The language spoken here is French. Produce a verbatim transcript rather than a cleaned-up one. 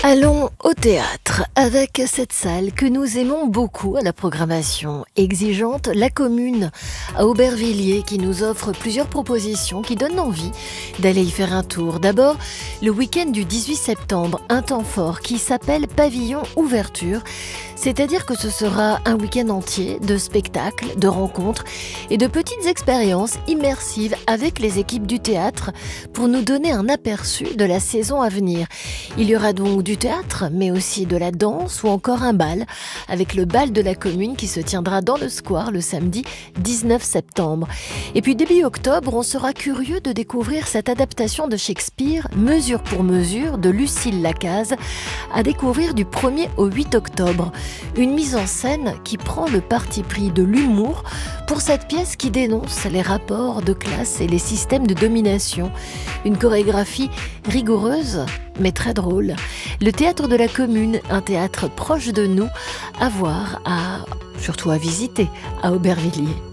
Allons au théâtre avec cette salle que nous aimons beaucoup à la programmation exigeante, la Commune à Aubervilliers, qui nous offre plusieurs propositions qui donnent envie d'aller y faire un tour. D'abord, le week-end du dix-huit septembre, un temps fort qui s'appelle Pavillon Ouverture, c'est-à-dire que ce sera un week-end entier de spectacles, de rencontres et de petites expériences immersives avec les équipes du théâtre pour nous donner un aperçu de la saison à venir. Il y aura donc du théâtre, mais aussi de la danse ou encore un bal, avec le bal de la Commune qui se tiendra dans le square le samedi dix-neuf septembre. Et puis début octobre, on sera curieux de découvrir cette adaptation de Shakespeare, Mesure pour mesure, de Lucille Lacaze, à découvrir du premier au huit octobre. Une mise en scène qui prend le parti pris de l'humour pour cette pièce qui dénonce les rapports de classe et les systèmes de domination. Une chorégraphie rigoureuse, mais très drôle. Le théâtre de la Commune, un théâtre proche de nous, à voir, à, surtout à visiter à Aubervilliers.